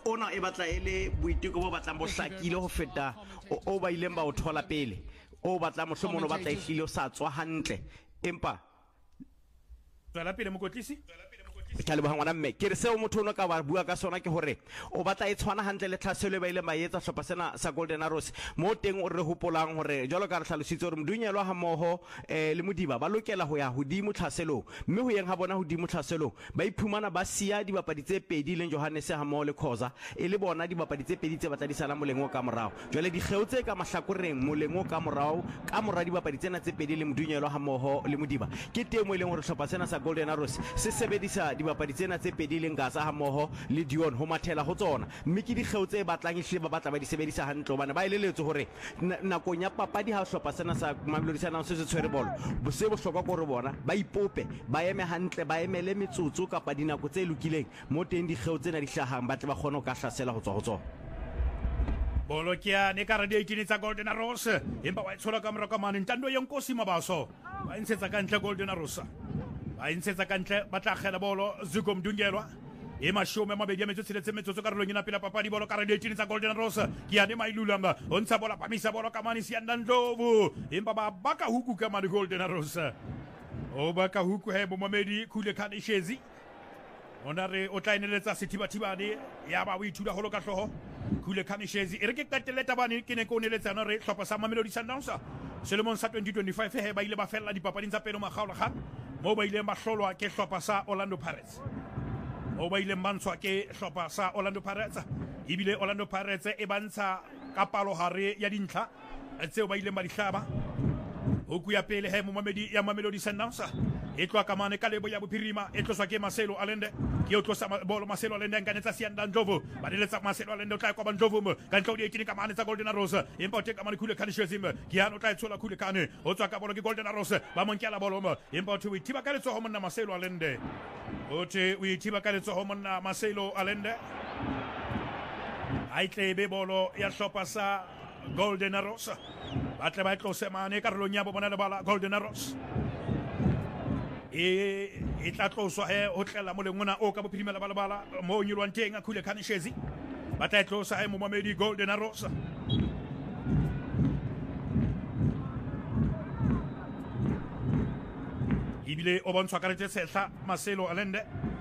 ona e batla ele boiteko bo batlang bo hlakile ho feta o ba ileng ba o thola pele o batla mohlomong o batla ehlile o sa tswa hantle empa tswela pele mokotlisi ke le bangwana mme ke re seo motho ono ka ba bua ka sona ke hore o batla e tshwana hantle le tlhaselo ba ile ba etsa hlopha sena sa Golden Arrows mo teng o re hopolang hore jalo ka re hlalositse hore Mdunyelwa ha moho le Modiba ba lokela ho ya hodimo tlhaselo mme ho yeng ha bona hodimo tlhaselo ba iphumana ba siya dibapadi tse pedi le Johannes ha moho le Khoza e le bona dibapadi tse pedi tse batla di sala molengo ka morao jwale di kgeutse ka mahlakoreng molengo ka morao ka mora dibapadi tsena tse pedi le Mdunyelwa ha moho le Modiba ke teng mo ileng hore hlopha sena sa Golden Arrows se sebedisa dibapadi tsena tse pedi le Ngasa ha moho le Dion ho mathela ho tsona mme ke dikgeo tse batlang ehle ba batla ba di sebedisa hantle hobane ba eleletse hore nakong ya papadi ha hlopha sena sa Mamelodi Sundowns se tshwere bolo bo se bohlokwa go re bona ba ipope ba eme hantle ba emele metsotso kapa dinako tse lokileng mo teng dikgeo tsena di hlahang ba tle ba kgone ho ka hlasela ho tswa ho tsona bolo ke ya ne ka re di 18 tsa Golden Arrows empa wa tshola ka mora ka mane Ntando Yenkosi Mabaso ba ntshetsa ka ntle Golden Arrows ba insetsa kantle ba tla khela bolo Zuko Mdunyelwa e mashome mabedi a metsotso metsotso ka rolong ina pela papadi bolo ka re 18 tsa Golden Arrows ke ya ne mailulanga o ntsha bola pamisa bolo ka mane Sianda Ndlovu empa ba baka huku ka mane Golden Arrows o baka huku he bo Momedi Khule Khane Shezi ona re o tla ineletsa sethibathibane ya ba o ithuda holo ka hloho Khule Khane Shezi e re ke qateleta bane ke ne ko neletsana re hlopha sa Mamelodi Sundowns selemong sa 2025 he ba ile ba fella dipapading tsa pelo makgaola kgang mo ba ile ba hlolwa ke hlopha sa Orlando Pirates mo ba ile mantshwa ke hlopha sa Orlando Pirates ibile Orlando Pirates e bantsha ka palohare ya dintlha tseo ba ile ba di hlaba ho kuya pele he mo Mamelodi Sundowns e tloa ka mane ka lebo ya bophirima e tloswa ke Marcelo Allende ke o tlosa bolo Marcelo Allende ka netsa Sianda Ndlovu ba diletsa Marcelo Allende o tla kwa ba Ndlovu mo ka ntlo di 18 ka mane tsa Golden Arrows empa o teka mane Khule Khane Shezi ke yana o tla tshola Khule Khane o tswa ka bolo ke Golden Arrows ba monkela bolo mo empa o thwe thiba ka letso ho monna Marcelo Allende o te o thiba ka letso ho monna Marcelo Allende ai tlebe bolo ya hlopha sa Golden Arrows batle ba tlose mane ka rolong ya bo bona le bala Golden Arrows e tla tloswa he o tlela molengona o ka bophirimela bala mo nyirwang teng a Khule Khane Shezi ba tla tlosa he mo Mamedi Golden Arrows ibile o bontshwa karete sehla Marcelo Allende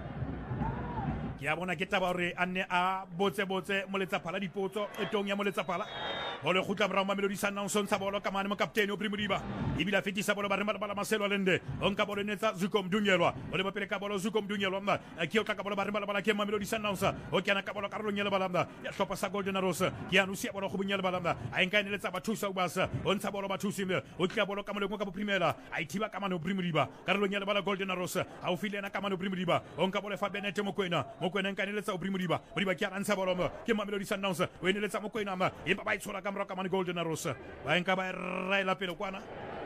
ke a bona ke taba hore a ne a botse moletsaphala dipotso etong ya moletsaphala ho le khutla bra Mamelodi Sundowns ntsha bolo ka mane mo kaptene o Primodiba ibile a fetisa bolo ba re bala Marcelo Allende o nka bolo netsa Zuko Mdunyelwa o le bapele ka bolo Zuko Mdunyelwa mba ke o tla ka bolo ba re bala ke Mamelodi Sundowns o kena ka bolo karolong ya le balanda ya hlopha sa Golden Arrows ke anu sia bolo go bunya le balanda a enka neletsa ba thusa o basa o ntsha bolo ba thusime o tla bolo ka moleng ka Primela a ithiba ka mane o Primodiba karolong ya le bala Golden Arrows a o filena ka mane o Primodiba o nka bolo fa Benete Mokoena nka neletsa o Primodiba ke ana ntsha bolo ke Mamelodi Sundowns o neletsa Mokoena ma e ba itshola ka mora ka mane Golden Arrows ba enka ba raela pele kwana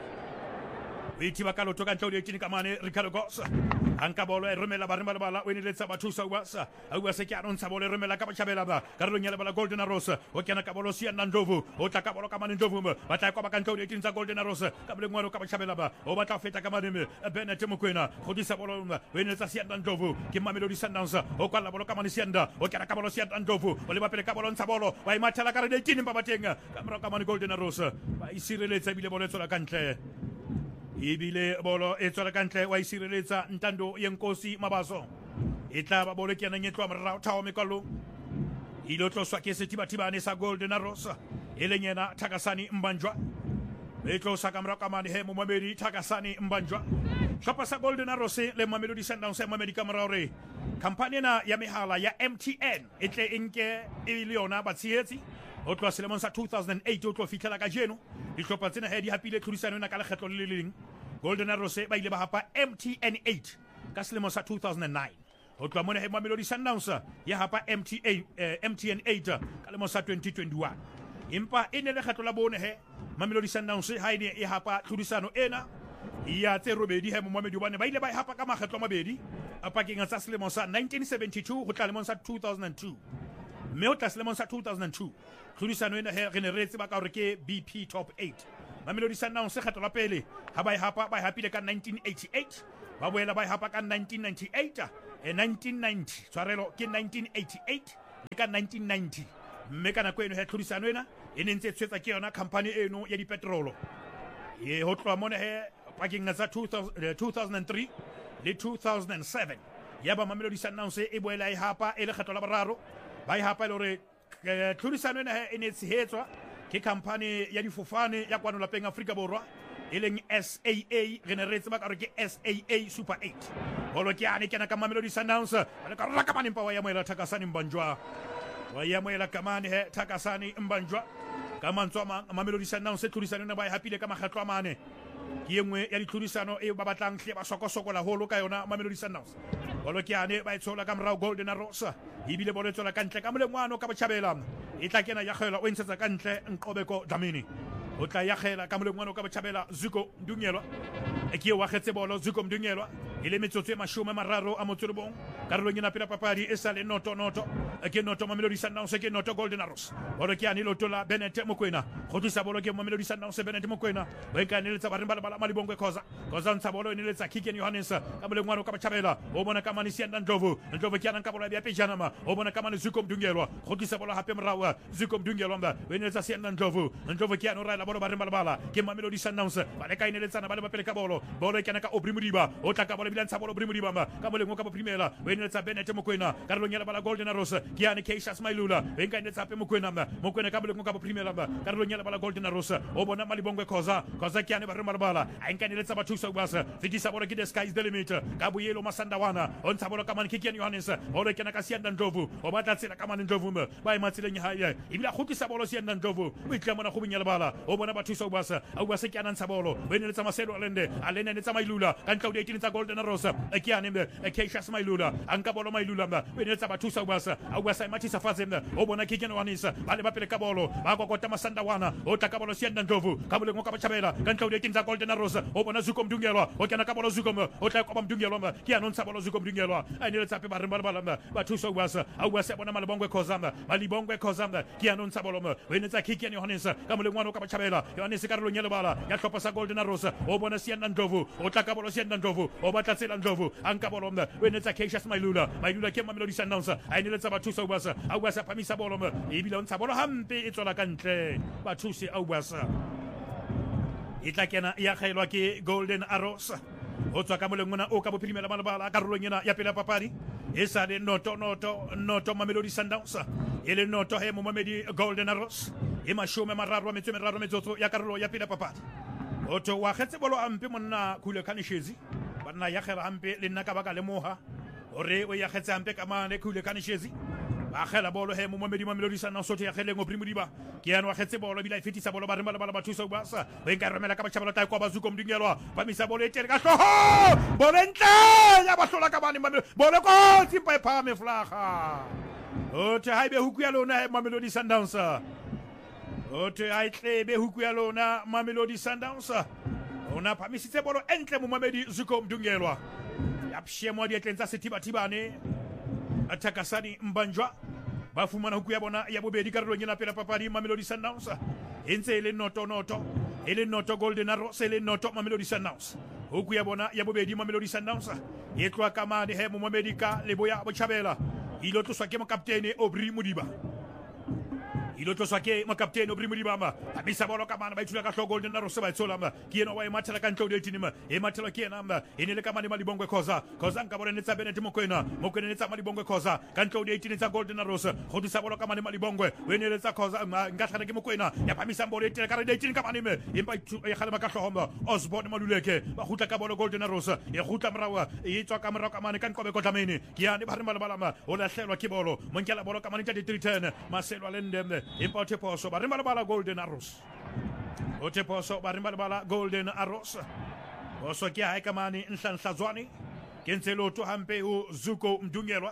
Itiba ka loto ka ntlo di 18 ka mane Ricardo Goss anka bolo e romela ba bala o neletsa ba thusa o basa ke ana ntsha bolo e romela ka ba chabela ba karolong ya le bala Golden Arrows o kena ka bolo Sianda Ndlovu o tla ka bolo ka mane Ndlovu ba tla kwa ba ka ntlo di 18 tsa Golden Arrows ka bole ngwano ka ba chabela ba o ba tla feta ka mane Benete Mokoena go disa bolo o neletsa Sianda Ndlovu ke Mamelodi Sundowns o kwa la bolo ka mane Sianda o kena ka bolo Sianda Ndlovu o le ba pele ka bolo ntsha bolo ba imathela ka re 18 ba bateng ka mora ka mane Golden Arrows ba isireletsa bile bolo etsola kantle ibile bolo etsola kantle wa isireletsa Ntando Yenkosi Mabaso e tla ba bolo ke yana nyetlwa morao thao mekalo ilo tloswa ke sethibathibane sa Golden Arrows e leng yena Thakasani Mbanjwa e tlosa ka mora ka mane he mo Mamedi Thakasani Mbanjwa hlopha sa Golden Arrows le Mamelodi Sundowns Mamedi ka mora hore kampanye ya mehala ya MTN e tle enke e le yona batsietsi o tloa selemong sa 2008 o tlo fihlela ka jeno dihlopha tsena he di hapile tlhodisano ena ka lekgetlo le leng Golden Arrows ba ile ba hapa MTN 8 ka selemong sa 2009 o tloa mona he Mamelodi Sundowns ya hapa MTN 8 ka lemong sa 2021 empa e ne lekgetlo la bone he Mamelodi Sundowns ha ene e hapa tlhodisano ena ya tse robedi he mo Mamedi ba ile ba e hapa ka makgetlo a mabedi a pakeng tsa selemong sa 1972 go tla lemong sa 2002 mme o tla selemong sa 2002 tlhodisano ena he re ne re tseba ka hore ke BP Top 8 Mamelodi Sundowns se kgetlo la pele ha ba e hapile ka 1988 ba boela ba e hapa ka 1998 1990 tshwarelo ke 1988 ka 1990 mme ka nako eno ya tlhodisano ena e ne ntse e tshwetsa ke yona company eno ya dipetrolo ho tloha mona pakeng tsa 2003 le 2007 ya ba Mamelodi Sundowns e boela e hapa e le kgetlo la boraro ba e hapa le hore tlhodisano ena e ne tshehetswa ke company ya difofane ya kwano lapeng Afrika Borwa e leng SAA re ne re tseba ka re ke SAA Super 8 bolo ke ane kena ka Mamelodi Sundowns le ka raka mane pa wa ya moela Thakasani Mbanjwa wa ya moela kamane Thakasani Mbanjwa ka mantswa Mamelodi Sundowns e tlhodisano ena ba e hapile ka makgetlo a mane ke engwe ya ditlhodisano e ba batlang hle ba sokosokola holo ka yona Mamelodi Sundowns bolo ke ane ba e tshola ka morao Golden Arrows ebile bolo e tshola ka ntle ka molengwano ka Botjhabela e tla kena ya kgela o ntshetsa ka ntle Nqobeko Dlamini o tla ya kgela ka molengwano ka Botjhabela Zuko Mdungelwa e ke wa khetse bolo Zuko Mdungelwa ile metsotso e 30 karolong ena pela papadi e sale noto ke noto Mamelodi Sundowns ke noto Golden Arrows bolo ke ane lotola Bennett Mokwena go tlisa bolo ke Mamelodi Sundowns Bennett Mokwena ba ka ne letsa ba rimba la Malibongwe Khoza ntsha bolo ne letsa Kiken Johannes ka molengwano ka Botjhabela o bona ka Manisi Ndlovu ke ana ka bolo ya Pejanama o bona ka Mane Zuko Mdungelwa go tlisa bolo hape morao Zuko Mdungelwa mba we ne letsa Sianda Ndlovu ke ana ra bolo ba rimba la ke Mamelodi Sundowns ba le ka ine letsana ba le ba pele ka bolo e kana ka Obri Modiba o tla ka bolo bilantsha bolo Obri Modiba ka molengo ka Primela we ne letsa Bennett Mokwena karolong ya bala Golden Arrows ke ane Keisha Smailula we ka ine letsa pe Mokwena ka molengo ka Primela karolong ya bala Golden Arrows o bona Malibongwe Khoza ke ane ba rimba la a nka ine letsa ba thusa ubasa fitisa bolo ke the sky is the limit ka Buyelo Masandawana o ntsha bolo ka Mane Kiken Johannes bolo ke na ka Sianda Ndlovu o batla tsela ka Mane Ndlovu ba e matseleng ya hae ibila khutisa bolo Sianda Ndlovu o itla mona go bunyela bala o bona ba thusa ubasa ke ana ntsha bolo we ne letsa Maselo Alene ne tsa Mailula ka ntla o di 18 tsa Golden Arrows ke ane Keisha Smailula anka bolo Mailula we ne letsa ba thusa ubasa e matisa fazem o bona Kiken Johannes ba le ba pele ka bolo ba kokota Masandawana o tla ka bolo Sianda Ndlovu ka molengo ka Botjhabela ka ntla o di 18 tsa Golden Arrows o bona Zuko Mdungelwa o kana ka bolo Zuko o tla kwa Mdungelwa ke ana ntsha bolo Zuko Mdungelwa a ne letsa pe ba rimba ba thusa ubasa bona Malibongwe Khoza ke ana ntsha bolo we ne tsa Kiken Johannes ka molengwano ka Botjhabela Johannes ka rolo nyele bala ya tlhopha sa Golden Arrows o bona Sianda Ndlovu o tla ka bolo Sianda Ndlovu o batla tsela Ndlovu anka bolo we ne tsa Keisha Smailula ke Mamelodi Sundowns a ne letsa ba thusa ubasa phamisa bolo ebile o ntsha bolo hampe e tswela ka ntle ba thusi ubasa e tla kena ya kgaelwa ke Golden Arrows o tswa ka molengwana o ka Bophirimela malabala karolong ena ya pela papadi e sale noto Mamelodi Sundowns e le noto mo Mamedi Golden Arrows e 33 metsotso ya karolo ya pela papadi o to wa khetse bolo ampe monna Khule Kanishezi bana ya khela ampe le nna ka baka le moha ore o ya khetse ampe ka mane Khule Kanishezi ba khela bolo mo Mamelodi Sundowns ya khele ngo Primodiba ke yana wa khetse bolo bila fetisa bolo ba rimba la ba thusa ubasa we nka romela ka Botjhabela ta kwa Zuko Mdungelwa ba misa bolo e tere ka hloho bolo ntle ya ba hlola ka bane bolo ko tsimpa e phame flaga o te haibe huku ya lona Mamelodi Sundowns o te aitlebe huku ya lona Mamelodi Sundowns ona phamisitse bolo entle mo Mamedi Zuko Mdungelwa ya pshemo di etlenza setibatibane Thakasani Mbanjwa ba fumana huku ya bona ya bobedi karolong ena pela papadi Mamelodi Sundowns entse ele noto Golden Arrows ele noto Mamelodi Sundowns huku ya bona ya bobedi Mamelodi Sundowns e tloa ka mane mo Mamedi ka Leboya Botjhabela ilo tloswa ke mo kaptene Obri Modiba Obri Modiba hamisa bolo ka mana ba itula ka hlo Golden Arrows ba itsola ke eno wa e mathela ka ntlo de tinima e mathela ke ena e ne le ka mane Malibongwe Khoza nka bolo ne tsa Bennett Mokwena ne tsa Malibongwe Khoza ka ntlo de 18 tsa Golden Arrows go disa bolo ka mane Malibongwe we ne le tsa Khoza nka tlhana ke Mokwena ya phamisa bolo e tele ka re de 18 ka mane e mpa e khalema ka hlohomba Osborne Maluleke ba gutla ka bolo Golden Arrows e gutla morawa e tswa ka morawa ka mane ka Nqobeko Dlamini ke yana ba rimba balama o la hlelwa ke bolo monkela bolo ka mane ka 310 Maselo Alende impa Teposo ba rimba bala Golden Arrows o Teposo ba rimba bala Golden Arrows o so ke ha ka mane Nhlanhla ke ntse loto hampe ho Zuko Mdungelwa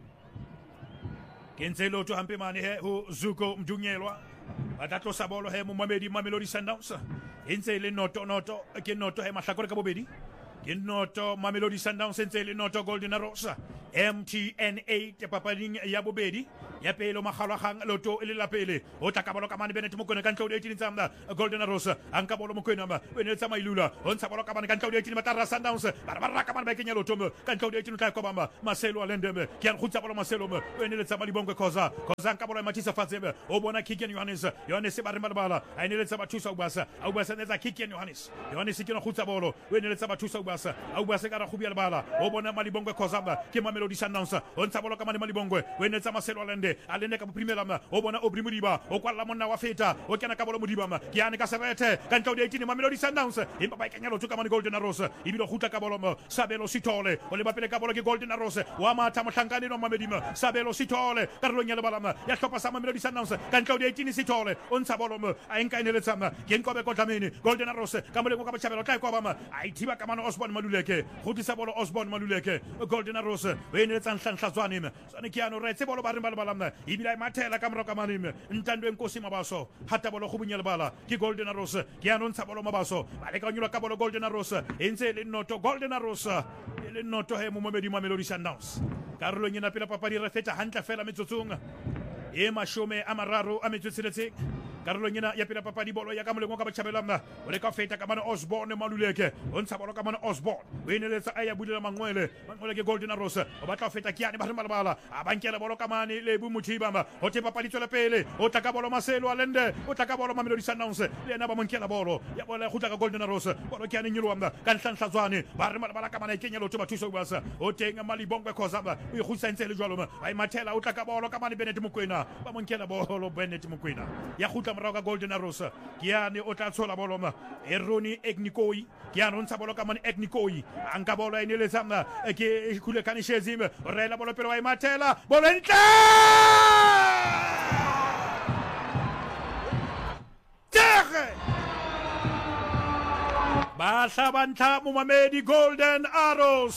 ke ntse loto hampe mane ho Zuko Mdungelwa ba tla tlosa bolo mo Mamelodi Sundowns e ntse le noto ke noto mahlakore ka bobedi ke noto Mamelodi Sundowns ntse le noto Golden Arrows MTN 8 papading ya bobedi ya pele magalagang loto ile la pele o tla ka bolo ka mane Bennett Mokoena ka ntlo 18 tsamda Golden Arrows ang ka bolo Mokoena ba wena tsa mailula on tsa bolo ka mane ka ntlo 18 Matara Sundowns ba ka mane ba kenya loto ka ntlo 18 ka bamba Marcelo Alendeme ke ang khutsa bolo Marcelo wena le tsa malibongo koza ka bolo Matisa Fatsebe o bona Kikian Johannes ba re malbala a ine le tsa bathusa ubasa ne tsa Kikian Johannes ke no khutsa bolo wena le tsa bathusa ubasa ka ra khubia bala o bona malibongo koza ke Mamelodi Sundowns on tsa bolo ka mane malibongo wena tsa Marcelo Alende ka primera ma o bona Obri Modiba o kwala monna wa feta o kena ka bolo Modiba ma ke ane ka serete ka ntlo 18 Mamelodi Sundowns impa ba kenya lotho ka mane Golden Arrows ibilo khutla ka bolo Sabelo Sithole o le bapele ka bolo ke Golden Arrows wa matha mohlankane no Mamedima Sabelo Sithole ka re lo nyela balama ya hlopa sa Mamelodi Sundowns ka ntlo 18 Sithole o ntsha bolo a enka ine le tsama ke nkobe ko tlameni Golden Arrows ka moleng ka bachabelo tla kwa bama a ithiba ka mane Osborne Maluleke khutisa bolo Osborne Maluleke Golden Arrows we ne tsa nhlanhlatswane tsane ke ano re tse bolo ba re balama ibila mathela ka mro ka manime ntando enkosi mabaso hata bolo khubunya lebala ke Golden Arrows ke ano ntsha bolo mabaso ba le ka nyula ka bolo Golden Arrows entse le noto Golden Arrows le noto he mo Mamelodi Sundowns karolo nyena pela papadi re feta hantle fela metsotsong e mashome a mararo a metsotsheletse karolo nyena ya pela papadi bolo ya ka molengo ka bachabelana o le ka feta ka mane Osborne Maluleke o ntsha bolo ka mane Osborne o ineletsa aya bulela mangwele ke Golden Arrows o batla feta kiane ba re malabala a bankela bolo ka mane le bu Muthiba o te papadi tswela pele o tla ka bolo Marcelo Alende o tla ka bolo Mamelodi Sundowns le ena ba monkela bolo ya bolo khutla ka Golden Arrows bolo kiane nyilwamba ka nhlanhlatswane ba re malabala ka mane kenya lotho bathuso basa o tenga malibongwe khozamba o ikhusa ntse le jwalo ba imathela o tla ka bolo ka mane Bennett Mokoena ba monkela bolo Bennett Mokoena ya khutla mraga Golden Arrows kiane o tla tshola bolo Eroni Eknikoi kiane ntsha bolo ka mane Eknikoi anka bolo ine le tsama ke khule kane Shezim rela bolo pero wa imathela bolo ntle Basabantha Mumamedi Golden Arrows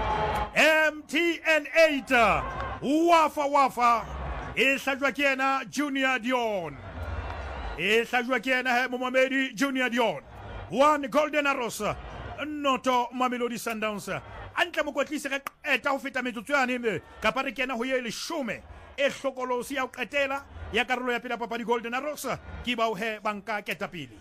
MTN 8 wafa ehlajwa kena Junior Dion ehlajwa kena Mumamedi Junior Dion 1 Golden Arrows noto Mamelodi Sundowns antle mokotlise ka eta ho feta metsotso ya neme ka pare kena ho ye le shome e hlokolosi ya o qetela ya karolo ya pela papadi Golden Arrows ki ba o he banka ketapili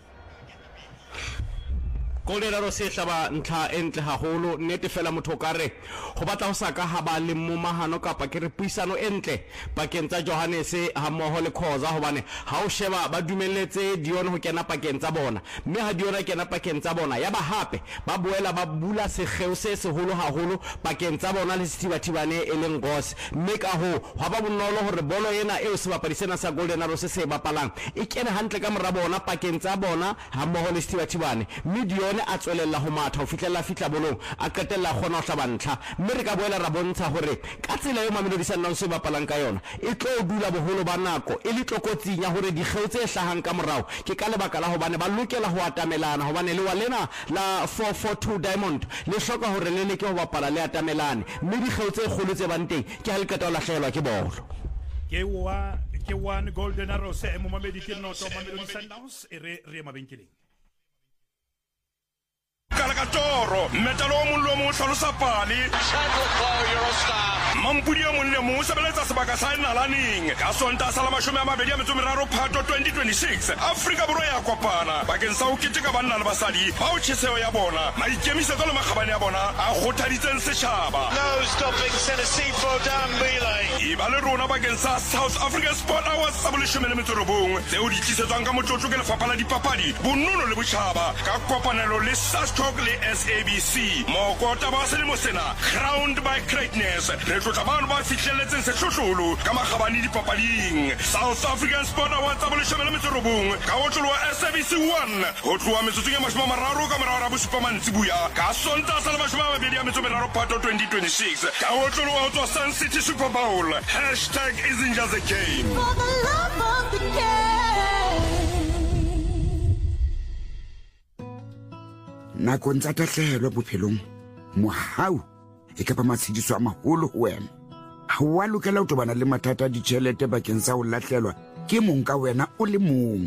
Golden Arrows e hlaba ntla entle haholo nnete fela motho ka re go batla go saka ha ba le momahano kapa ke re puisano entle pakeng tsa Johannes ha mmoho le Khoza hobane ha o sheba ba dumeletse Dion ho kena pakeng tsa bona mme ha Dion a kena pakeng tsa bona ya ba hape ba boela ba bula segeo se seholo haholo pakeng tsa bona le Sithibathibane e leng Gos mme ka ho ha ba bonolo hore bolo ena eo se bapadi sena sa Golden Arrows se bapalang e kene hantle ka mora bona pakeng tsa bona ha mmoho le Sithibathibane mme Dion a tswelela ho matha ho fitla bolong a qetella gona ho hlabantlha mme re ka boela ra bontsha hore ka tsela eo Mamelodi Sundowns ba palang ka yona e tlo dula boholo ba nako e le tlokotsing ya hore dikgeo tse hlahang ka morao ke ka lebaka la hobane ba lokela ho atamelana hobane le wa lena la 442 Diamond le hloka hore le leke ho bapala le atamelane mme dikgeo tse kgolo tse bang teng ke ha le qeta ho lahlehelwa ke bolo ke 1 Golden Arrows mo Mamelodi ke noto Mamelodi Sundowns e re mabenkeleng Kalakatoro, metalo mullo mo hlalosa pale. Mampudi ya molle mo sebeletsa sebaka sa Nalaning. Ka sonta sa la 2023 Phato 2026. Afrika Borwa ya kopana. Bakeng sa ho keteka banna le basadi, ba o tsheseo ya bona. Maikemisetso le makgabane ya bona a kgothaditseng setjhaba. No stopping Tennessee for Dan Belay. Iba le rona bakeng sa South African Sport Awards sa boleshome tseo di tlisetswang ka motlotlo ke lefapha la dipapadi, bonono le botjhaba ka kopanelo le SASTOC le SABC. Mokota ba selemo sena, crowned by greatness. Re tlotla bana ba fihlelletseng sehlohlolo ka makgabane dipapading. South African Sport Awards sa boleshome ka otlolo wa SABC 1 ho tloha metsotsong ya 30 ka morao ra bosupa mantsibuya ka sonta sa la 23 Phato 2026 ka otlolo wa ho tswa Sun City Super Bowl. #isn't just a game. For the love of the game. Nakong tsa tahlehelo bophelong mohau e ka ba matshediso a maholo ho wena ha wa lokela ho tobana le mathata a ditjhelete bakeng sa ho lahlelwa ke mong ka wena o le mong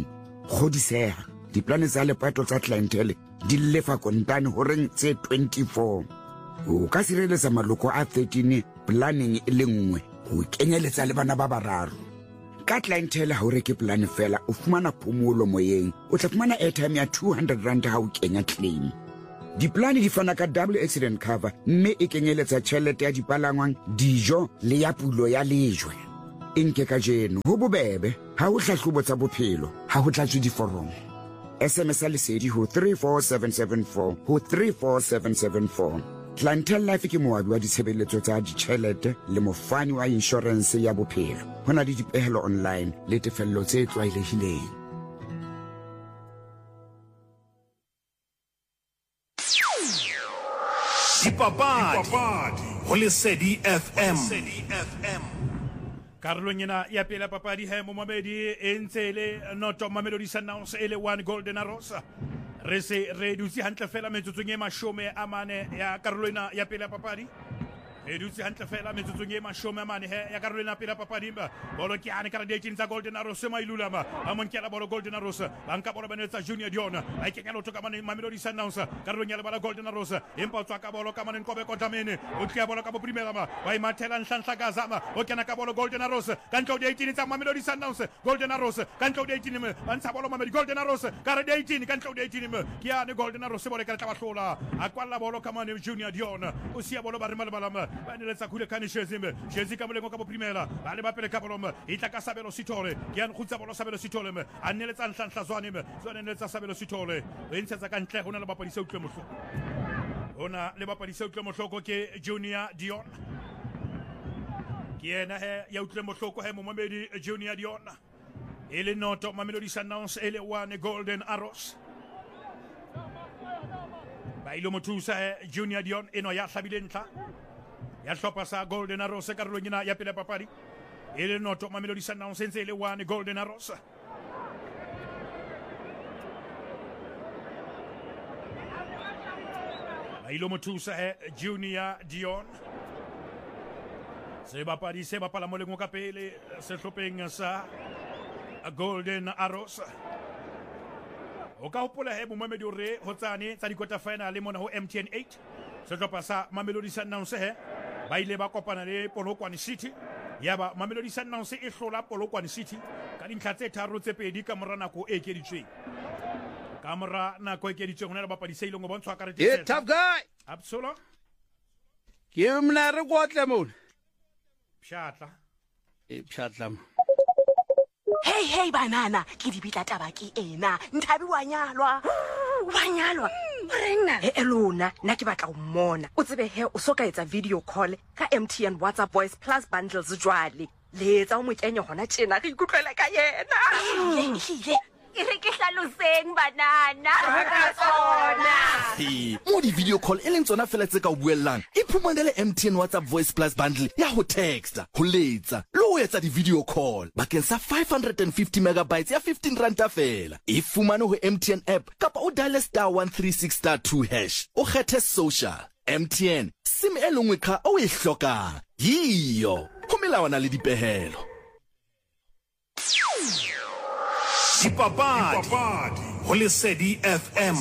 godiseha diplane tsa lepato tsa clientele di lefa kontane ho reng tse 24 o ka sireletsa maloko a 13 planning e le nngwe go kenyeletsa le bana ba bararo. Ka clientele ha o reke plan fela o fumana phomolo moyeng o tla fumana airtime ya 200 rand ha o kenya claim. Diplane di fana ka double accident cover mme e kenyeletsa tšhelete ya dipalangwang, dijo le ya pulo ya lejwe. Nke ka jeno ho bobebe ha o hlahlobo tsa bophelo ha ho tlatswe diforomo. SMS lesedi ho 34774 ho 34774. Clientele Life ke moabi wa ditshebeletso tsa ditšhelete le mofani wa insurance ya bophelo. Ho na le dipehelo online le tefello tse tlwaelehileng. Dipapadi ho Lesedi FM. Karolong ena ya pele papadi he momamedi e ntse le noto Mamelodi Sundowns ele 1 Golden Arrows. Re se re dutse hantle fela metsotsong e 40 ya Karolong ya pele papadi. E dutse hantle fela metsotsong e 40 he ya Karolong ya pele papadi ba. Bolo ke ane ka di tsa Golden Arrows mailulama. Amonkela bolo Golden Arrows. Banka bolo benetsa Junior Dion. Ai ke kelo toka mane Mamelodi Sundowns. Karolong ya bala Golden Arrows. Empa tswa ka bolo ka mane Nkobe Kotamene. O tla bolo ka bo primera ma. Wa imathela Nhlanhla Kazama. O kena ka bolo Golden Arrows. Kanto di 18 tsa Mamelodi Sundowns. Golden Arrows. Kanto di 18 me. Bantsha bolo Mamelodi Golden Arrows. Ka di 18 kanto di 18 me. Ke ane Golden Arrows bolo ka taba hlola. Akwala bolo ka mane Junior Dion. O sia bolo ba rimala balama. Ba ne letsa khule kane Shezimbe. Shezi ka molengo ka bo primera. Ba le ba pele ka bolo me. Itla ka Sabelo Sitole. Ke ane khutsa bolo Sabelo Sitole me. Ane letsa Nhlanhla Zwane me. Zwane letsa Sabelo Sitole. E ntshetsa ka ntle hona le ba padisa utlwe mohloko. Hona le ba padisa utlwe mohloko ke Junior Dion. Ke ena he ya utlwe mohloko he momamedi Junior Dion. Ele noto Mamelodi Sundowns ele 1 Golden Arrows. Ba ilo mothusa he Junior Dion eno ya hlabile ntlha. Ya hlopha sa Golden Arrows Karolong ena ya pele papadi. Ele noto Mamelodi Sundowns entse ele 1 Golden Arrows. Ba ilo mothusa he Junior Dion. Se bapadi se bapala molengo ka pele se hlopheng sa Golden Arrows. O ka hopola he momamedi re ho tsane tsa di-quarter final mona ho MTN 8. Se hlopha sa Mamelodi Sundowns he ba ile ba kopana le Polokwane City. Yaba Mamelodi Sundowns e hlola Polokwane City ka dintlha tse 3-2 ka mora nako e ekeditsweng. Ka mora nako e ekeditsweng hona le bapadi se ileng go bontshwa ka rete. Yeah, tough guy. Absolutely. Ke mna re go tla mo. Pshatla. Pshatla. Hey banana, ke di bitla taba ke ena. Nthabi wa nyalwa. Wa nyalwa. Rena. Elona, nna ke batla go mmona. O tsebe he o soka etsa video call ka MTN WhatsApp Voice Plus bundles jwale. Letsa o mo kenya gona tjena re ikutlwela ka yena. Ire ke hlaloseng banana. Ka tsona. Mo di video call e leng tsona fela tse ka o buellang. Iphumanele MTN WhatsApp Voice Plus bundle ya ho texta, ho letsa, le ho etsa di video call. Bakeng sa 550 megabytes ya 15 rand fela. E fumane ho MTN app kapa o dial *136*2#. O kgethe social. MTN sim e lengwe ka o e hlokang. Yiyo. Ho melawana le dipehelo. Dipapadi ho Lesedi FM.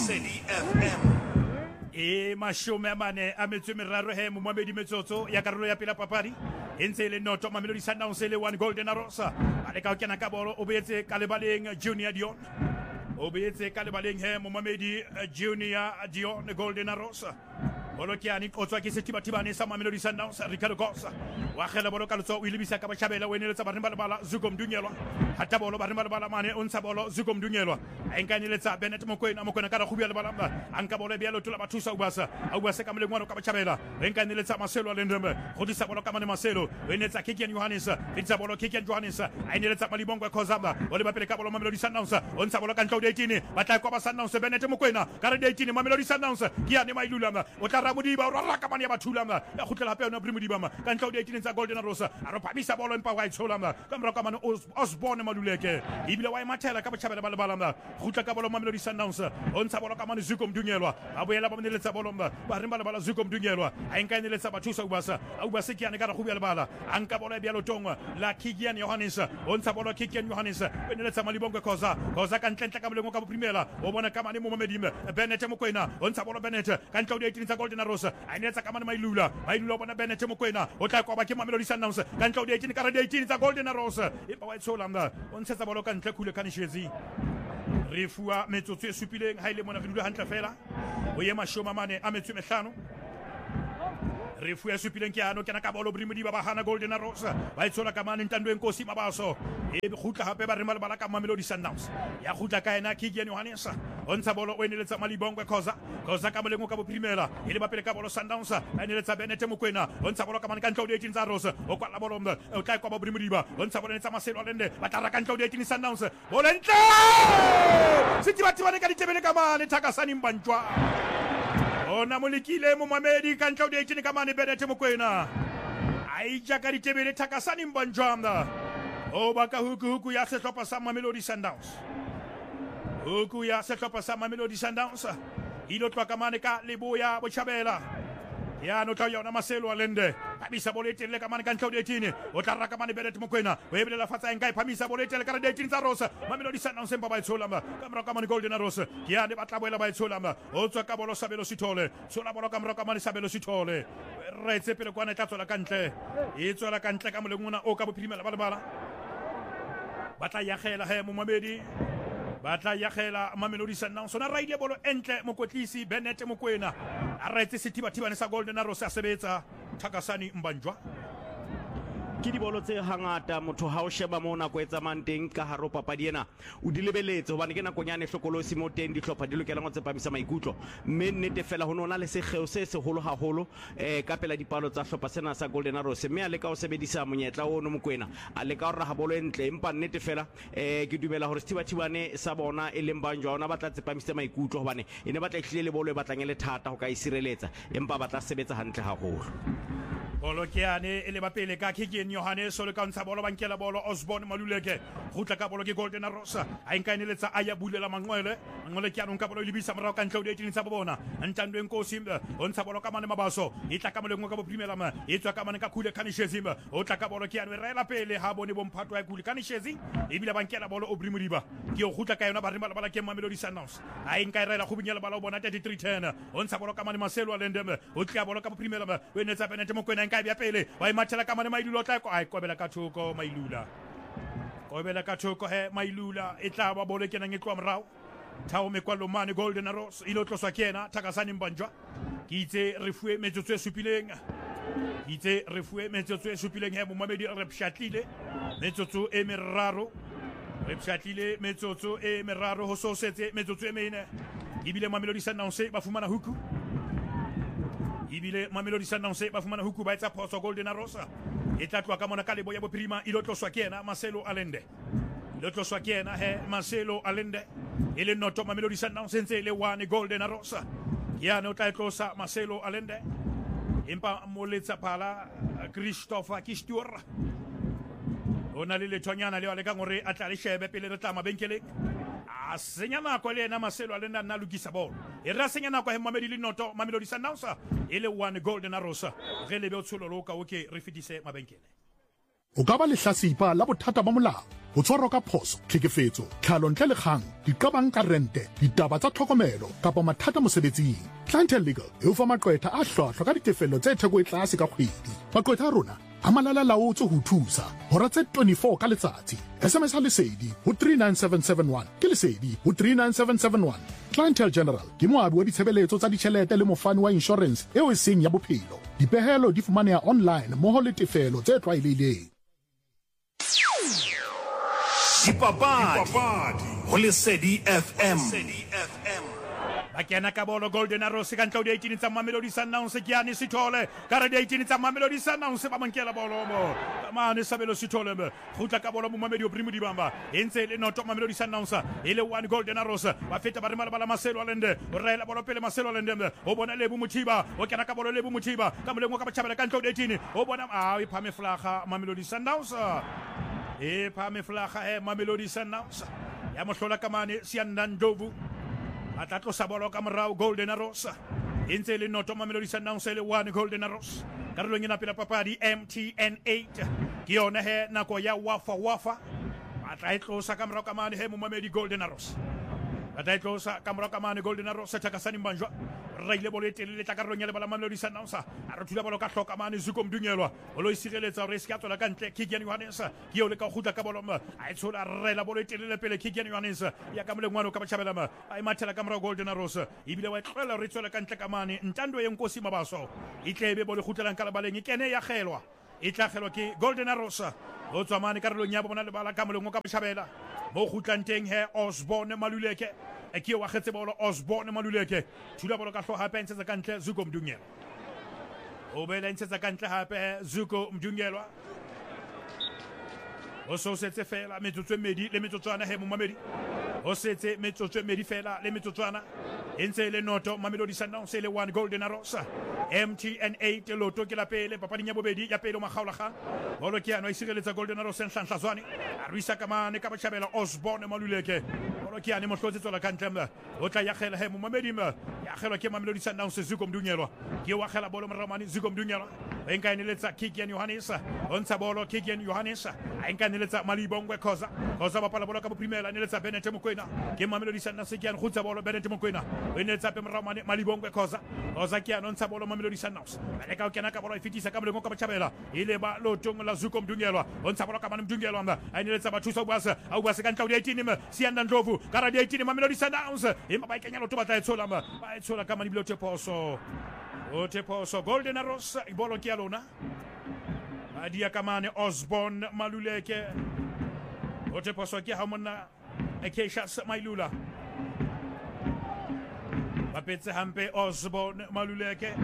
E mashome a mane a metso meraro he momamedi metsotso ya karolo ya pela papadi entse le noto Mamelodi Sundowns ele 1 Golden Arrows. Ale ka kena ka bolo o beetse ka lebaleng Junior Dion. O beetse ka lebaleng he momamedi Junior Dion Golden Arrows. Bolo ke ani o tswa ke setibatibane sa Mamelodi Sundowns Ricardo Kosa. Wa khela bolo ka lotso o ilibisa ka bachabela o eneletsa ba bala Zuko Mdunyelwa. Hata bolo ba bala mane o ntsha bolo Zuko Mdunyelwa. A nkaneletsa Bennett Mokoena ka ra khubia le bala anka bolo bia lotula ba thusa o basa ka molengwana ka bachabela. Re nkaneletsa Marcelo Alendreme go disa bolo ka mane Marcelo o enetsa Kikian Johannes fitsa bolo Kikian Johannes a eneletsa Malibongwe Kozamba o le ba pele ka bolo Mamelodi Sundowns o ntsha bolo ka ntlo 18 ba tla kwa ba Sundowns Bennett Mokoena ka re 18 Mamelodi Sundowns ke ya ne mailulama o tla Mudiba rara ka mane ya bathulama ya khutlela hape ona Mudiba ma ka ntlo 18 tsa Golden Arrows a ro phamisa bolo empa wa itsolama ka mra ka mane Osborne Maduleke ibile wa imathela ka bachabela ba balama khutla ka bolo Mamelodi Sundowns o ntsha bolo ka mane Zuko Mdunyelwa a boela ba mneletsa bolo ba rimba le bala Zuko Mdunyelwa a inkaneletsa bathusa ubasa ke ane ka ra khubia le bala anka bolo ya Lotongwa la Kikian Johannes o ntsha bolo Kikian Johannes beneletsa Malibongwe Koza ka ntlentle ka molengo ka bo primela o bona ka mane mo Momedime Bennett Mokoena o ntsha bolo Bennett ka ntlo 18 tsa Golden Golden Arrows a inetsa ka mane Mailula o bona Bennett Mokoena o tla kwa ba ke Mamelodi Sundowns ka ntlo di 18 ka 18 tsa Golden Arrows e ba wa itsola o ntshetsa bolo ka ntle khule Kanishezi re fua metsotso e supileng ha ile mona re dula hantle fela o ye mashoma mane a metso mehlano re fua supileng ke ano kena ka bolo Brimudi ba hana Golden Arrows ba itsola ka mane Ntando Nkosi Mabaso e khutla hape ba re malebala ka Mamelodi Sundowns ya khutla ka ena Kigian Johannes o ntsha bolo o eneletsa Malibongwe Khoza ka molengo ka boprimela ile ba pele ka bolo Sundowns a eneletsa Bennett Mokoena o ntsha bolo ka mane ka ntlo di 18 tsa Arrows o kwala bolo o tla kwa Brimudi ba o ntsha bolo netsa Maselo Alende ba tara ka ntlo di 18 Sundowns bolo ntle sitibatiba ka ditebele ka mane Thakasani Mbanjwa ona molekile mo Mamedi ka ntlo di 18 ka mane Bennett Mokoena aija ka ditebele Thakasani Mbanjwa o baka huku ya sehlopha sa Mamelodi Sundowns huku ya sehlopha sa Mamelodi Sundowns ilo tloa ka mane ka Leboya Botjhabela ya no tla yona Maselo Alende phamisa bolo e telele ka mane ka ntlo di 18 o tla raka mane Bennett Mokoena o ebelela fatsa enka e phamisa bolo e telele ka 18 tsa Arrows Mamelodi Sundowns empa ba itshola ka mora ka mane Golden Arrows ke ya ne batla boela ba itshola o tswa ka bolo Sabelo Sithole tshola bolo ka mora ka mane Sabelo Sithole re tse pele kwa ne tla tswela ka ntle e tswela ka ntle ka molengona o ka bophirimela ba batla ya khela he mo Mamedi batla ya khela Mamelodi Sundowns sona raile bolo entle mokotlisi Bennett Mokoena a retse sethibathibane sa Golden Arrows a sebetsa Thakasani Mbanjwa ke di bolo tse hangata motho ha o sheba mo nako e tsamang teng ka haro papadi ena o di lebeletse hobane ke nako nyane hlokolosi mo teng dihlopha di lokela go tsepamisa maikutlo mme nnete fela ho nona le sekgeo se seholo haholo ka pela dipalo tsa hlopha sena sa Golden Arrows mme a leka o sebedisa monyetla ono Mokoena a leka o raha bolo entle empa nnete fela ke dumela hore sethibathibane sa bona e leng Mbanjwa ona batla tsepamisa maikutlo hobane ene batla ihlile le bolo e batlang le thata ho ka isireletsa empa batla sebetsa hantle haholo bolo ke ane ele ba pele ka Kigian Johannes o le ka ntsha bolo bankela bolo Osborne Maluleke gutla ka bolo ke Golden Arrows a inkaneletsa aya bulela Mangwele ke ano ka bolo libisa morao ka ntlo di 18 tsa bona Ntando Nkosi o ntsha bolo ka mane Mabaso e tla ka molengo ka boprimela e tswa ka mane ka khule Kanishezi o tla ka bolo ke ano rela pele ha bone bomphato ya khule Kanishezi e bile bankela bolo o Brimudiba ke o gutla ka yona ba re bala ke Mamelodi Sundowns a inka rela go binyela bala o bona 33-10 o ntsha bolo ka mane Maselo Alende o tla bolo ka boprimela o enetsa Bennett Mokoena ka bia pele wa imathela ka mane Mailula tla kwa ai kobela ka thoko Mailula kobela ka thoko he Mailula e tla ba bolo kena ngitwa morao Thao Mekwalo mane Golden Arrows ilo tloswa kena Thakasani Mbanjwa ke itse re fue metsotso e supileng he mo Mamedi re pshatlile metsotso e meraro ho sosetse metsotso e mene ibile Mamelodi Sundowns ba fumana huku ba etsa phoso Golden Arrows e tla tloa ka mona ka Leboya Bophirima ilo tloswa kena Maselo Alende Maselo Alende ile noto Mamelodi Sundowns ntse ile 1 Golden Arrows ya no tla tlosa Maselo Alende empa moletsa phala Christopher Kistur ona le letonyana le wale ka ngore a tla le shebe pele re tla mabenkeleng a senya nako le ena Maselo Alende na lukisa bolo e ra senya nako he Mamedi le noto Mamelodi Sundowns ile 1 Golden Arrows re lebe o tsholo ka okay re fitise mabenkele o ka ba le hlasipa la bothata ba molao o tshwarwa ka phoso tlhekefetso tlhalontle le kgang diqabang ka rente ditaba tsa tlhokomelo kapa mathata mosebetsing Clientele Legal e o fa maqwetha a hlwahlwa ka ditefello tse theko e tlase ka kgwedi maqwetha a rona a malala laotse ho thusa hora tse 24 ka letsatsi SMS ha lesedi ho 39771 ke lesedi ho 39771 Clientele General ke moabi wa ditshebeletso tsa ditjhelete le mofani wa insurance eo e seng ya bophelo dipehelo di fumaneha online moho le tefelo tse tlwaelehileng Dipapadi ho Lesedi FM Bakena ka bolo Golden Arrows ka ntlo di 18 tsa Mamelodi Sundowns ke yani Sithole ka re di 18 tsa Mamelodi Sundowns ba mankela bolo mo mane Sabelo Sithole gutla ka bolo mo Mamedi o Brimudi bamba entse le noto Mamelodi Sundowns ile 1 Golden Arrows ba feta ba re mala Maselo Alende o rela bolo pele Maselo Alende o bona Lebu Muthiba o kena ka bolo Lebu Muthiba ka molengo ka bachabela ka ntlo di 18 o bona e phame flaga Mamelodi Sundowns e phame flaga Mamelodi Sundowns ya mohlola ka mane Siandandovu Atlatlo sabolo ka morao Golden Arrows entse le noto Mamelodi Sundowns le 1 Golden Arrows karolong ena pela papadi MTN8 ke yona he nako ya wafa atla itlosa ka morao ka mane he mo Mamedi Golden Arrows atla itlosa ka morao ka mane Golden Arrows Thakasani Mbanjwa ra ile bolo e telele tla karolong ya lebala Mamelodi Sundowns a re thula bolo ka hloka mane Zuko Mdungelwa bolo e sireletsa hore se ka tswela ka ntle Kikian Johannes ke yo le ka khutla ka bolo a e tshola rela bolo e telele pele Kikian Johannes ya ka molengwana ka batjhabela a e mathela ka mora Golden Arrows ibile wa tlwela re tswela ka ntle ka mane Ntando ye Nkosi Mabaso e tlebe bolo khutlelang ka lebaleng e kene ya kgelwa e tla kgelwa ke Golden Arrows o tswa mane karolong ya bona lebala ka molengo ka batjhabela mo khutlang teng he Osborne Maluleke e ke wa khetse bolo Osborne Maluleke thula bolo ka hlo hape ntse ka ntle Zuko Mdungelwa o bela ntse ka ntle hape Zuko Mdungelwa o so setse fela metsotso medi le metsotswana he mo Mamedi o setse metsotso medi fela le metsotswana entse le noto Mamelodi Sundowns le 1 Golden Arrows MTN 8 loto ke la pele papadi nya bobedi ya pele o magaola ga bolo ke ano isireletsa Golden Arrows Nhlanhlazwane a ruisa ka mane ka batjhabela Osborne Maluleke bolo ke ane mo hlotse tswela ka ntle o tla ya khela he mo Mamedi ya khelwa ke Mamelodi Sundowns Zuko Mdungelwa ke wa khela bolo moramane Zuko Mdungelwa enka ineletsa Kikian Johannes ontsha bolo Kikian Johannes enka ineletsa Malibongwe Khoza ba pala bolo ka bo primela ineletsa Bennett Mokoena ke Mamelodi Sundowns ke an khutsa bolo Bennett Mokoena ineletsa pe moramane Malibongwe Khoza ke an ontsha bolo Mamelodi Sundowns le ka o kena ka bolo e fitisa ka molengo ka batjhabela ile ba lotong la Zuko Mdungelwa ontsha bolo ka mane Mdungelwa ineletsa ba thusa a ubasa ka ntla di 18 Sianda Ndlovu ka ra di 18 Mamelodi Sundowns empa ba ikenya loto ba tla etshola ba etshola ka mane bilote poso o te poso Golden Arrows ibolo ke alona adia kamane Osborne Maluleke o te poso ke ha monna Ekeshas Mailula bapetse hampe Osborne Maluleke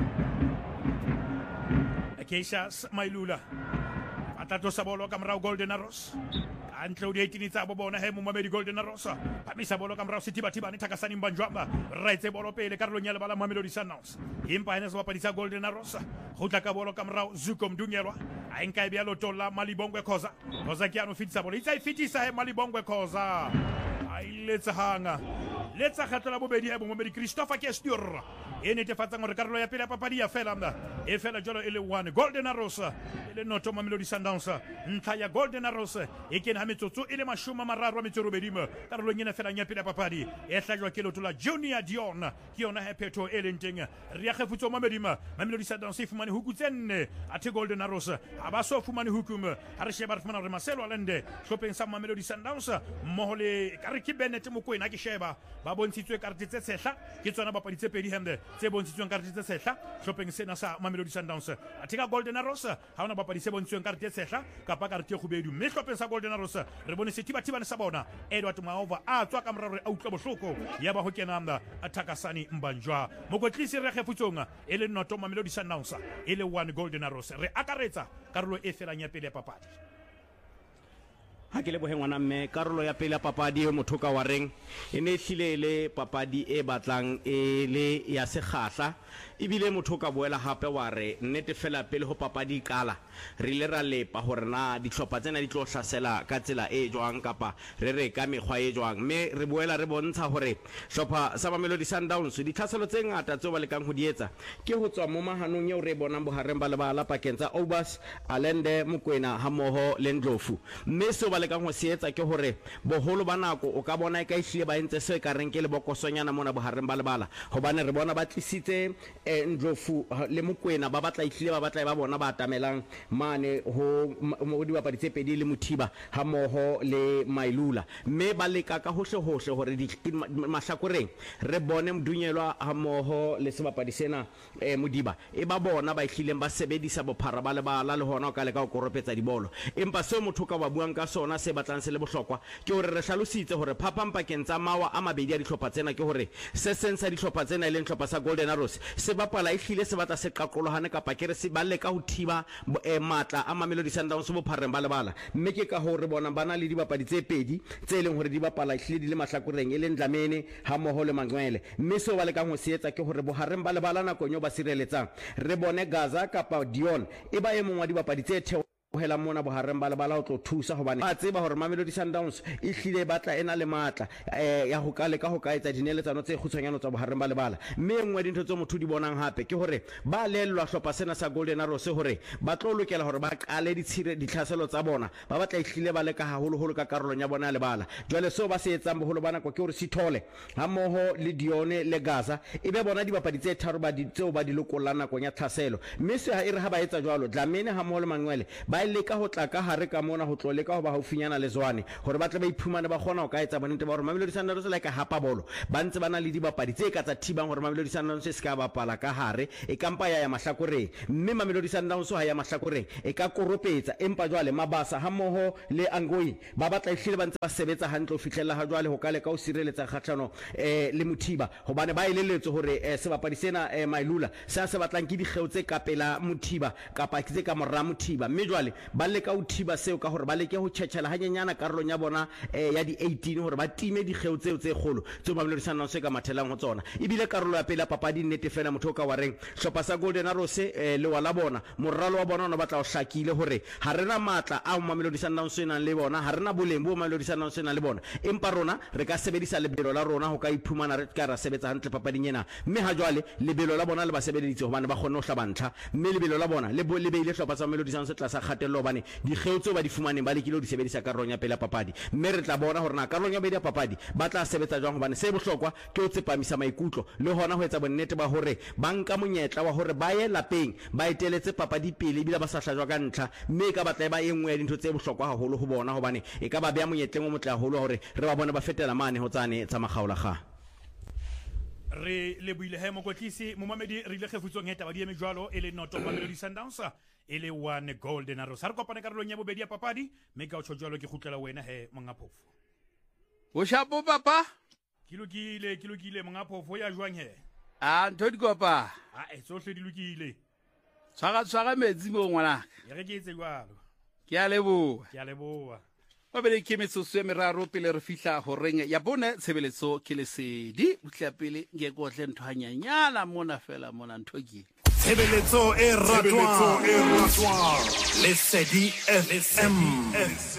Ekeshas Mailula atato sa bolo ka mrao Golden Arrows antle o di 18 tsa bona he mo Mamedi Golden Arrows pamisa bolo ka mrao Sitiba ni Thakasani Mbanjwamba raitse bolo pele karolong ya lebala Mamelodi Sundowns impa ene se bapadisa Golden Arrows go tla ka bolo ka mrao Zuko Mdungelwa a enka e bia lotola Malibongwe Khoza ke ano fitisa bolo itsa e fitisa he Malibongwe Khoza a iletsa hanga letsa khatla bobedi he mo Mamedi Christopher Kestur e netefatsa gore karolo ya pele ya papadi ya fela e fela jolo e le 1 Golden Arrows le noto Mamelodi Sundowns ntlha ya Golden Arrows e kena metsotso e le 30 karolong ena fela nya pele ya papadi e hlajwa ke lotola Junior Dion ke yona he phetho e lenteng re ya khefutso Mamelodi Sundowns e fumane huku tsenne athe Golden Arrows a ba so fumane hukum a re sheba re fumana re Marcelo Alende hlopeng sa Mamelodi Sundowns mmoho le Kariki Bennett Mokoena ke sheba ba bontshitswe karete tse sehla ke tsona bapadi tse pedi hemde tse bontshitsweng karete tse sehla hlopeng sena sa Mamelodi Sundowns athika Golden Arrows ha ona bapadi se bontshitsweng karete tse sehla kapa karete e khubedu mme hlopeng sa Golden Arrows re bone Sitiba sa bona Edward Maova a tswa ka moraro a utla bohloko ya ba ho kena a Thakasani Mbanjwa mokotlisi re kgefutsong e le noto Mamelodi Sundowns e le 1 Golden Arrows re akaretsa karolo e felang ya pele ya papadi ha ke le bohengwana mme karolo ya pele ya papadi e motho ka wa reng e ne hlile le papadi e batlang e le ya sekgahla ibile motho ka boela hape wa re nnete fela pele ho papadi kala re ile ra lepa hore na dihlopha tsena di tlo hlasela ka tsela e jwang kapa re ka mekgwa e jwang mme re boela re bontsha hore hlopha sa Mamelodi Sundowns di tlhaselo tse ngata tse ba lekang ho di etsa ke ho tswa mo mahanong eo re bonang bohareng ba lebala pakeng tsa Obas Alende Mokoena ha moho le Ndlovu mme se ba lekang ho se etsa ke hore boholo ba nako o ka bona e ka ihlile ba entse se ka reng ke le bokosonyana mona bohareng ba lebala hobane re bona ba tlisitse Ndlovu le Mokoena ba batla ihlile ba batla ba bona ba atamelang mane ho mo di bapadi tse pedi le Mothiba ha moho le Mailula mme ba leka ka hohle hore di mahlakoreng re bone Mdungelwa ha moho le sebapadi sena Modiba e ba bona ba ihlileng ba sebedisa bophara ba lebala le hona ka le ka o koropetsa dibolo empa se motho ka ba buang ka sona se batlang se le bohlokwa ke hore re hlalositse hore phapang pakeng tsa mawa a mabedi a dihlopha tsena ke hore se sensa dihlopha tsena e leng hlopha sa Golden Arrows se bapala ihlile se batla se qaqolohane kapa ke re se ba leka ho thiba matla a Mamelodi Sundowns bophareng ba lebala mme ke ka hore bona bana le dibapadi tse pedi tse leng hore di bapala ihlile di le mahlakoreng e leng Dlamini ha moho le Manqwele mme se ba lekang ho se etsa ke hore bohareng ba lebala nakong yo ba sireletsang re bone Gaza kapa Dion e ba e mongwa dibapadi tse hoela mona bohareng ba lebala ho tlo thusa hobane ba tseba hore Mamelodi Sundowns e hlile batla ena le matla ya ho ka leka ho ka etsa dineletsano tse kgutshwanyana tsa bohareng ba lebala mme engwe dintho tse motho di bonang hape ke hore ba lellwa hlopa sena sa Golden Arrows hore ba tlo lokela hore ba qale ditlhaselo tsa bona ba batla ehlile ba leka haholo ka karolong ya bona ya lebala jwale seo ba se etsang boholo ba nako ke hore Sithole ha mmoho le Dione le Gaza ebe bona dibapadi tse tharo ba tseo ba di lokolla nakong ya tlhaselo mme se ha ere ha ba etsa jwalo Dlamini ha mmoho le Manuel ba leka ho tla ka hare ka mona ho tloleka ho ba haufinyana le Zwane hore ba tle ba iphumane ba kgona ho ka etsa bonnete ba hore Mamelodi Sundowns le ka hapa bolo ba ntse bana le dibapadi tse ka tsa thibang hore Mamelodi Sundowns se ska bapala ka hare e kampa ya mahlakoreng mme Mamelodi Sundowns ha ya mahlakoreng e ka koropetsa empa jwale Mabasa ha mmoho le Angoi ba batla ehlile ba ntse ba sebetsa hantle ho fihlella ha jwale ho ka leka ho sireletsa kgatlano le Mothiba hobane ba elelletse hore sebapadi sena Mailula se batlang ke dikgeo tse kapela Mothiba kapa tse ka morra Mothiba mme jwale ba leka ho thiba seo ka hore ba leke ho tjhetjhela hanyenyana karolong ya bona ya di 18 hore ba time dikgeo tseo tse kgolo tse Mamelodi Sundowns se ka mathelang ho tsona ebile karolo ya pele papadi nnete fela motho ka wareng hlopa sa Golden Arrows le wala bona moralo wa bona o batla o hlakile hore ha rena matla a Mamelodi Sundowns nang le bona ha rena boleng bo Mamelodi Sundowns nang le bona empa rona re ka sebedisa lebelo la rona ho ka iphumana re ka ra sebetsa hantle papading ena mme ha jwale lebelo la bona le ba sebeditse hobane ba kgonne ho hlabantlha mme lebelo la bona le beile hlopa tsa Mamelodi Sundowns tla sa kgatello hobane dikgeo tseo ba di fumaneng ba lekile ho di sebedisa karolong ya pele ya papadi mme re tla bona hore na karolong ya bedi ya papadi ba tla sebetsa jwang hobane se bohlokwa ke ho tsepamisa maikutlo le hona ho etsa bonnete ba hore ba nka monyetla wa hore ba ye lapeng ba eteletse papadi pele bila ba sa hlajwa ka ntlha mme ka batla ba engwe dintho tse bohlokwa haholo ho bona hobane e ka ba beya monyetleng o motle haholo hore re ba bone ba fetela mane ho tsane tsa makgaola ga re le buile he mokotlisi momamedi re ile kgefutsong he taba di eme jwalo e le noto Mamelodi Sundowns e le 1 Golden Arrows ha re kopane karolong ya bobedi ya papadi mme ka o tshojwalo ke khutlela wena he monga phofo o shapo papa ke lokile monga phofo ya jwang he ntho di kopa tsohle di lokile tshwara metsi mo ngwana ya re ke etse jwalo ke a leboha ba bele ke metsotso e meraro pele re fihla horeng ya bone tshebeletso ke lesedi butla pele nge kotle ntho hanyanyana mona fela mona ntho ke tshebeletso e ratwang Lesedi FM